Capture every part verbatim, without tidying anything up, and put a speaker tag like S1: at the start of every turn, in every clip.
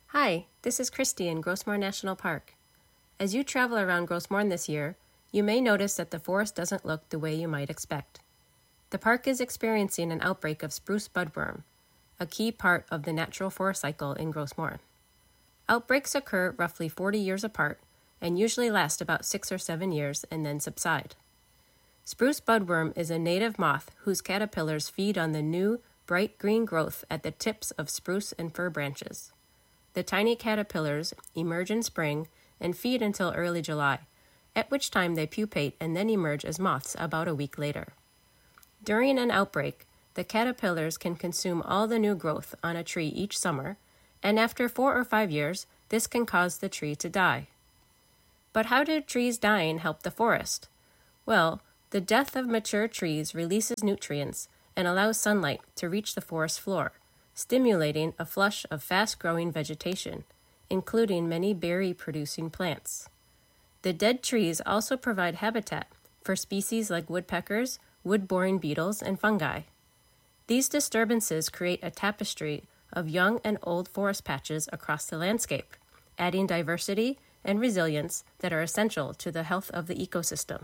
S1: Hi, this is Christy in Grossmoor National Park. As you travel around Grossmoor this year, you may notice that the forest doesn't look the way you might expect. The park is experiencing an outbreak of spruce budworm, a key part of the natural forest cycle in Grossmoor. Outbreaks occur roughly forty years apart and usually last about six or seven years and then subside. Spruce budworm is a native moth whose caterpillars feed on the new, bright green growth at the tips of spruce and fir branches. The tiny caterpillars emerge in spring and feed until early July, at which time they pupate and then emerge as moths about a week later. During an outbreak, the caterpillars can consume all the new growth on a tree each summer, and after four or five years, this can cause the tree to die. But how do trees dying help the forest? Well, the death of mature trees releases nutrients and allows sunlight to reach the forest floor, stimulating a flush of fast-growing vegetation, including many berry-producing plants. The dead trees also provide habitat for species like woodpeckers, wood-boring beetles, and fungi. These disturbances create a tapestry of young and old forest patches across the landscape, adding diversity and resilience that are essential to the health of the ecosystem.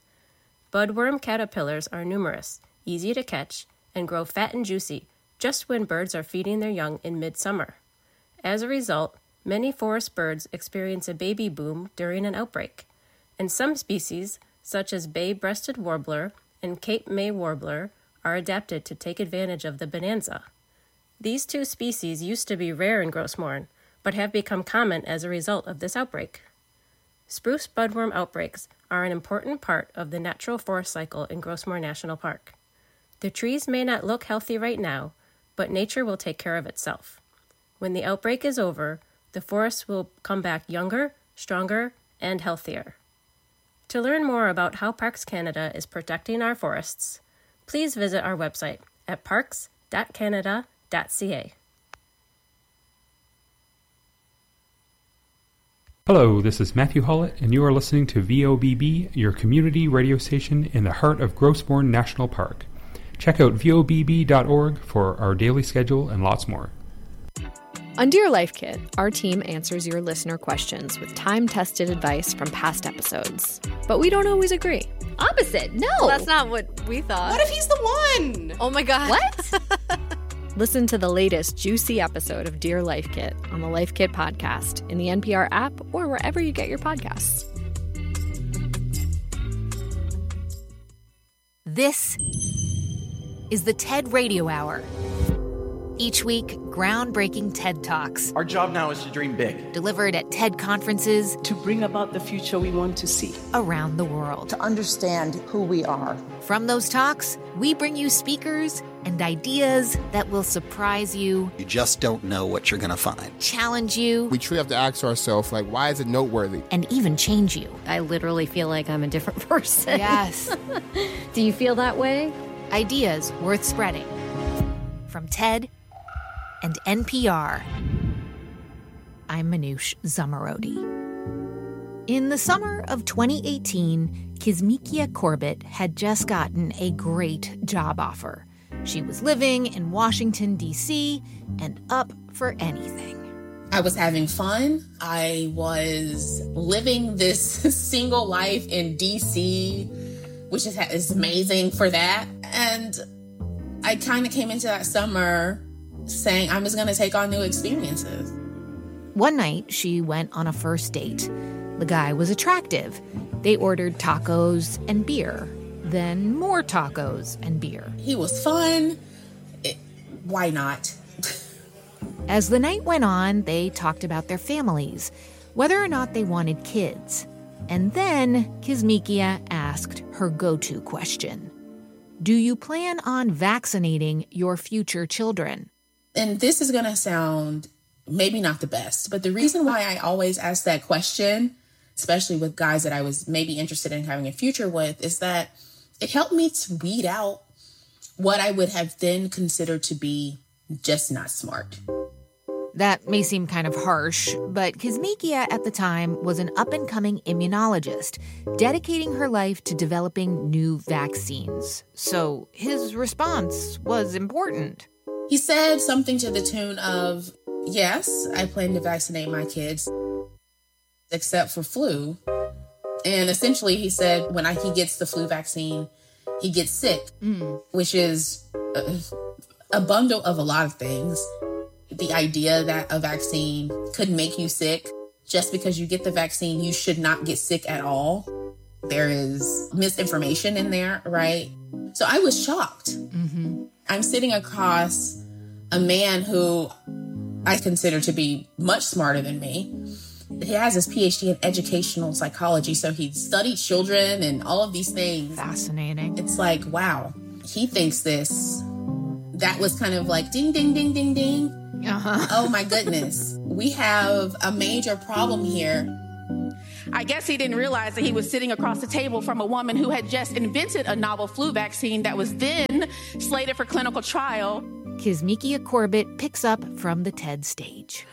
S1: Budworm caterpillars are numerous, easy to catch, and grow fat and juicy just when birds are feeding their young in midsummer. As a result, many forest birds experience a baby boom during an outbreak, and some species, such as bay-breasted warbler and Cape May warbler, are adapted to take advantage of the bonanza. These two species used to be rare in Grossmoor, but have become common as a result of this outbreak. Spruce budworm outbreaks are an important part of the natural forest cycle in Grossmoor National Park. The trees may not look healthy right now, but nature will take care of itself. When the outbreak is over, the forest will come back younger, stronger, and healthier. To learn more about how Parks Canada is protecting our forests, please visit our website at parks dot canada dot c a.
S2: Hello, this is Matthew Hollett, and you are listening to V O B B, your community radio station in the heart of Grossmoor National Park. Check out V O B B dot org for our daily schedule and lots more.
S3: On Dear Life Kit, our team answers your listener questions with time-tested advice from past episodes. But we don't always agree.
S4: Opposite, no.
S3: Well, that's not what we thought.
S4: What if he's the one?
S3: Oh my God.
S4: What?
S3: Listen to the latest juicy episode of Dear Life Kit on the Life Kit podcast in the N P R app or wherever you get your podcasts.
S5: This is the TED Radio Hour. Each week, groundbreaking TED Talks.
S6: Our job now is to dream big.
S5: Delivered at TED conferences.
S7: To bring about the future we want to see.
S5: Around the world.
S8: To understand who we are.
S5: From those talks, we bring you speakers and ideas that will surprise you.
S9: You just don't know what you're going to find.
S5: Challenge you.
S10: We truly have to ask ourselves, like, why is it noteworthy?
S5: And even change you.
S4: I literally feel like I'm a different person.
S5: Yes.
S4: Do you feel that way?
S5: Ideas worth spreading. From TED and N P R. I'm Manoush Zomorodi. In the summer of twenty eighteen, Kizzmekia Corbett had just gotten a great job offer. She was living in Washington, D C, and up for anything.
S11: I was having fun. I was living this single life in D C, which is, is amazing for that. And I kind of came into that summer saying I'm just going to take on new experiences.
S5: One night, she went on a first date. The guy was attractive. They ordered tacos and beer, then more tacos and beer.
S11: He was fun. It, why not?
S5: As the night went on, they talked about their families, whether or not they wanted kids. And then Kizzmekia asked her go-to question. Do you plan on vaccinating your future children?
S11: And this is going to sound maybe not the best, but the reason why I always ask that question, especially with guys that I was maybe interested in having a future with, is that it helped me to weed out what I would have then considered to be just not smart.
S5: That may seem kind of harsh, but Kizzmekia at the time was an up-and-coming immunologist, dedicating her life to developing new vaccines. So his response was important.
S11: He said something to the tune of, yes, I plan to vaccinate my kids, except for flu. And essentially, he said when I, he gets the flu vaccine, he gets sick, mm. which is a, a bundle of a lot of things. The idea that a vaccine could make you sick, just because you get the vaccine, you should not get sick at all. There is misinformation in there, right? So I was shocked. Mm-hmm. I'm sitting across a man who I consider to be much smarter than me. He has his P H D in educational psychology, so he studied children and all of these things.
S5: Fascinating.
S11: It's like, wow, he thinks this. That was kind of like ding, ding, ding, ding, ding. Uh-huh. Oh my goodness. We have a major problem here.
S6: I guess he didn't realize that he was sitting across the table from a woman who had just invented a novel flu vaccine that was then slated for clinical trial.
S5: Kizzmekia Corbett picks up from the TED stage.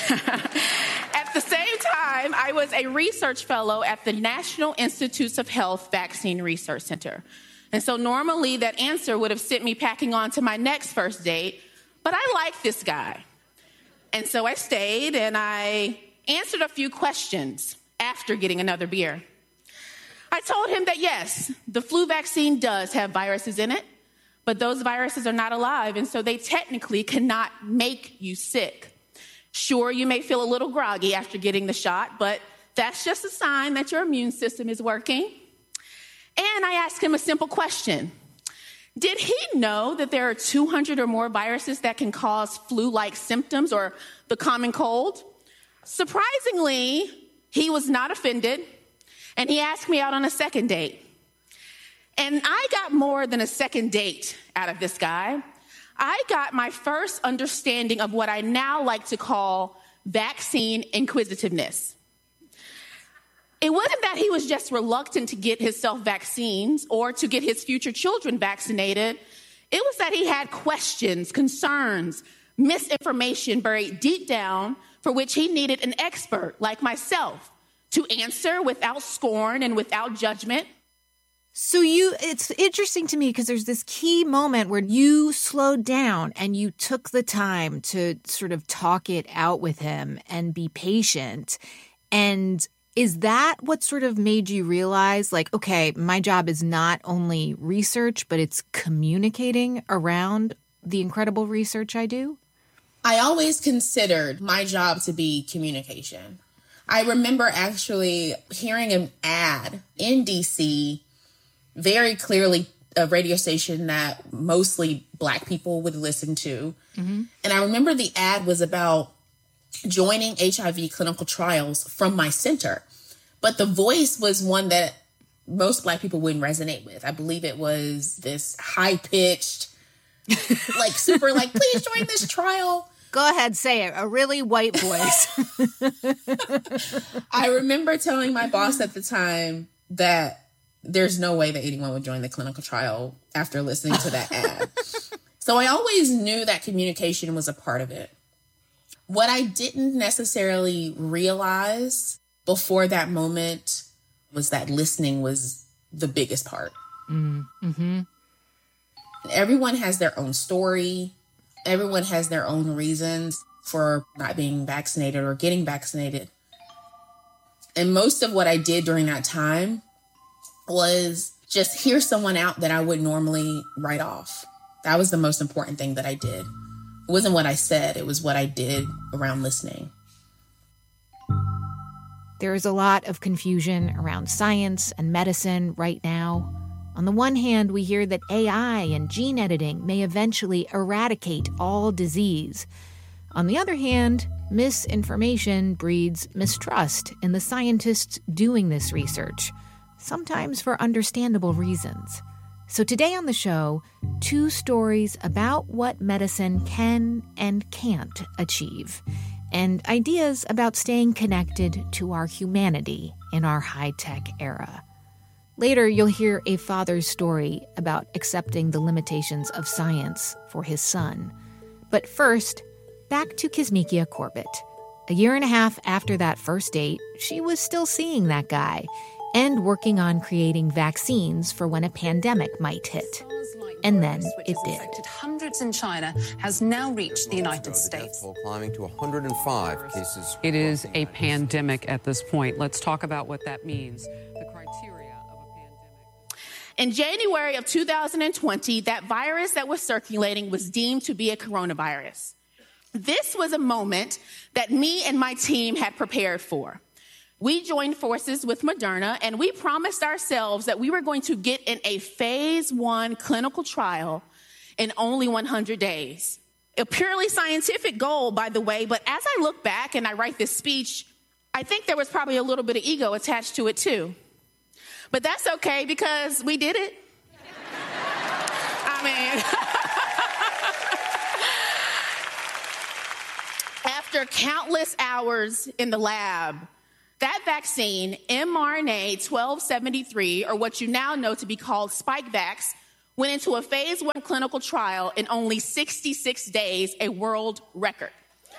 S6: At the same time, I was a research fellow at the National Institutes of Health Vaccine Research Center. And so normally that answer would have sent me packing on to my next first date, but I liked this guy. And so I stayed and I answered a few questions after getting another beer. I told him that yes, the flu vaccine does have viruses in it, but those viruses are not alive, and so they technically cannot make you sick. Sure, you may feel a little groggy after getting the shot, but that's just a sign that your immune system is working. And I asked him a simple question. Did he know that there are two hundred or more viruses that can cause flu-like symptoms or the common cold? Surprisingly, he was not offended, and he asked me out on a second date. And I got more than a second date out of this guy. I got my first understanding of what I now like to call vaccine inquisitiveness. It wasn't that he was just reluctant to get himself vaccines or to get his future children vaccinated. It was that he had questions, concerns, misinformation buried deep down for which he needed an expert like myself to answer without scorn and without judgment.
S5: So you, it's interesting to me because there's this key moment where you slowed down and you took the time to sort of talk it out with him and be patient. And is that what sort of made you realize, like, okay, my job is not only research, but it's communicating around the incredible research I do?
S11: I always considered my job to be communication. I remember actually hearing an ad in D C, very clearly a radio station that mostly Black people would listen to. Mm-hmm. And I remember the ad was about joining H I V clinical trials from my center. But the voice was one that most Black people wouldn't resonate with. I believe it was this high-pitched, like super like, please join this trial.
S5: Go ahead, say it. A really white voice.
S11: I remember telling my boss at the time that there's no way that anyone would join the clinical trial after listening to that ad. So I always knew that communication was a part of it. What I didn't necessarily realize before that moment was that listening was the biggest part. Mm-hmm. Everyone has their own story. Everyone has their own reasons for not being vaccinated or getting vaccinated. And most of what I did during that time was just hear someone out that I would normally write off. That was the most important thing that I did. It wasn't what I said, it was what I did around listening.
S5: There is a lot of confusion around science and medicine right now. On the one hand, we hear that A I and gene editing may eventually eradicate all disease. On the other hand, misinformation breeds mistrust in the scientists doing this research, sometimes for understandable reasons. So today on the show, two stories about what medicine can and can't achieve, and ideas about staying connected to our humanity in our high-tech era. Later, you'll hear a father's story about accepting the limitations of science for his son. But first, back to Kizzmekia Corbett. A year and a half after that first date, she was still seeing that guy and working on creating vaccines for when a pandemic might hit. And then it did.
S12: Affected hundreds in China, has now reached the United States.
S13: Climbing to one hundred five cases.
S14: It is a pandemic at this point. Let's talk about what that means. The criteria of a pandemic.
S6: In January of two thousand twenty, that virus that was circulating was deemed to be a coronavirus. This was a moment that me and my team had prepared for. We joined forces with Moderna, and we promised ourselves that we were going to get in a phase one clinical trial in only one hundred days. A purely scientific goal, by the way, but as I look back and I write this speech, I think there was probably a little bit of ego attached to it too. But that's okay because we did it. I mean, after countless hours in the lab, that vaccine, M R N A twelve seventy-three, or what you now know to be called Spikevax, went into a phase one clinical trial in only sixty-six days, a world record.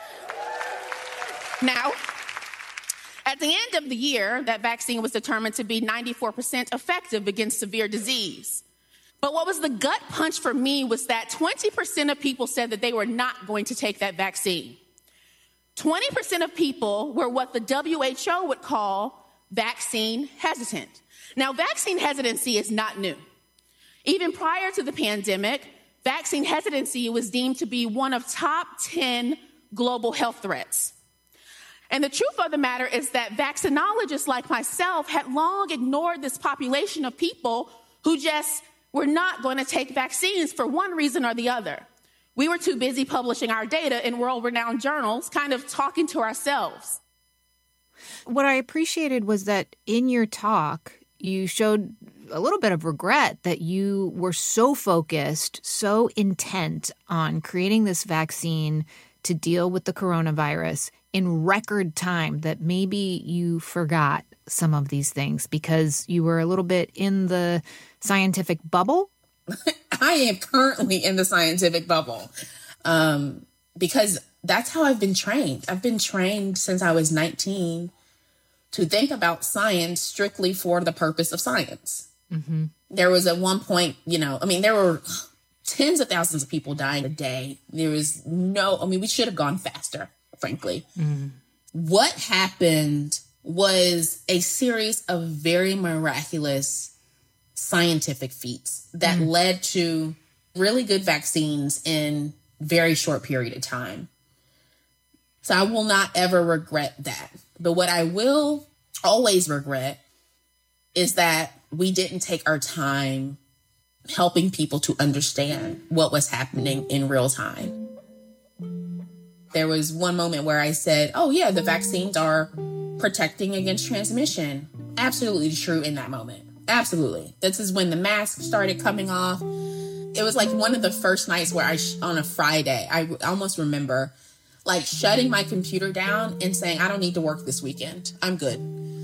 S6: Now, at the end of the year, that vaccine was determined to be ninety-four percent effective against severe disease. But what was the gut punch for me was that twenty percent of people said that they were not going to take that vaccine. twenty percent of people were what the W H O would call vaccine hesitant. Now, vaccine hesitancy is not new. Even prior to the pandemic, vaccine hesitancy was deemed to be one of top ten global health threats. And the truth of the matter is that vaccinologists like myself had long ignored this population of people who just were not going to take vaccines for one reason or the other. We were too busy publishing our data in world-renowned journals, kind of talking to ourselves.
S5: What I appreciated was that in your talk, you showed a little bit of regret that you were so focused, so intent on creating this vaccine to deal with the coronavirus in record time that maybe you forgot some of these things because you were a little bit in the scientific bubble.
S11: I am currently in the scientific bubble um, because that's how I've been trained. I've been trained since I was nineteen to think about science strictly for the purpose of science. Mm-hmm. There was at one point, you know, I mean, there were tens of thousands of people dying a day. There was no, I mean, we should have gone faster, frankly. Mm-hmm. What happened was a series of very miraculous scientific feats that mm. led to really good vaccines in very short period of time. So I will not ever regret that. But what I will always regret is that we didn't take our time helping people to understand what was happening in real time. There was one moment where I said, oh yeah, the vaccines are protecting against transmission. Absolutely true in that moment. Absolutely. This is when the masks started coming off. It was like one of the first nights where I, sh- on a Friday, I almost remember like shutting my computer down and saying, I don't need to work this weekend. I'm good.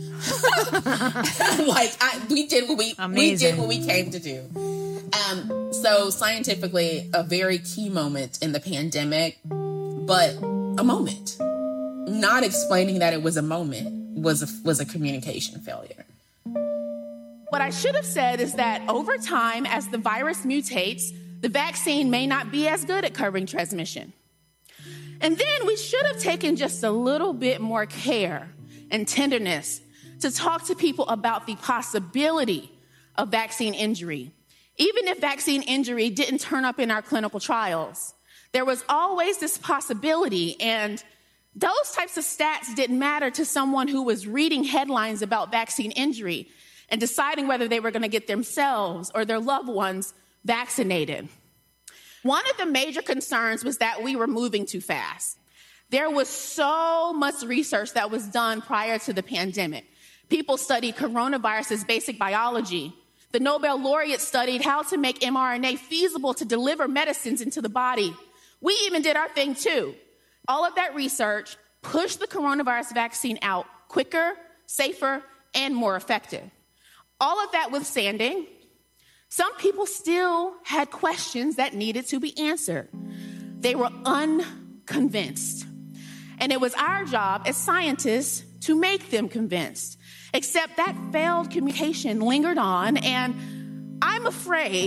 S11: like I, we did what we, we did what we came to do. Um, so scientifically, a very key moment in the pandemic, but a moment. Not explaining that it was a moment was a, was a communication failure.
S6: What I should have said is that over time, as the virus mutates, the vaccine may not be as good at curbing transmission. And then we should have taken just a little bit more care and tenderness to talk to people about the possibility of vaccine injury. Even if vaccine injury didn't turn up in our clinical trials, there was always this possibility, and those types of stats didn't matter to someone who was reading headlines about vaccine injury and deciding whether they were going to get themselves or their loved ones vaccinated. One of the major concerns was that we were moving too fast. There was so much research that was done prior to the pandemic. People studied coronavirus's basic biology. The Nobel laureate studied how to make M R N A feasible to deliver medicines into the body. We even did our thing too. All of that research pushed the coronavirus vaccine out quicker, safer, and more effective. All of that withstanding, some people still had questions that needed to be answered. They were unconvinced. And it was our job as scientists to make them convinced. Except that failed communication lingered on, and I'm afraid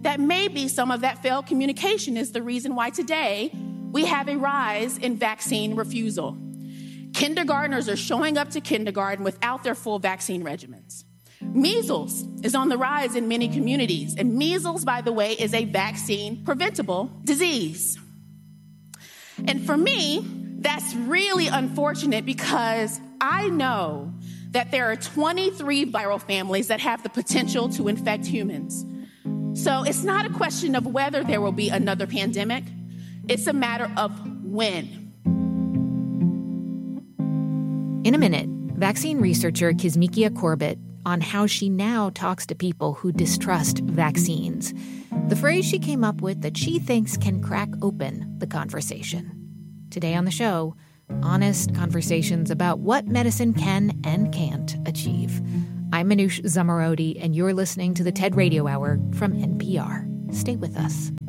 S6: that maybe some of that failed communication is the reason why today we have a rise in vaccine refusal. Kindergartners are showing up to kindergarten without their full vaccine regimens. Measles is on the rise in many communities, and measles, by the way, is a vaccine-preventable disease. And for me, that's really unfortunate because I know that there are twenty-three viral families that have the potential to infect humans. So it's not a question of whether there will be another pandemic. It's a matter of when.
S5: In a minute, vaccine researcher Kizzmekia Corbett on how she now talks to people who distrust vaccines. The phrase she came up with that she thinks can crack open the conversation. Today on the show, honest conversations about what medicine can and can't achieve. I'm Manoush Zomorodi, and you're listening to the TED Radio Hour from N P R. Stay with us.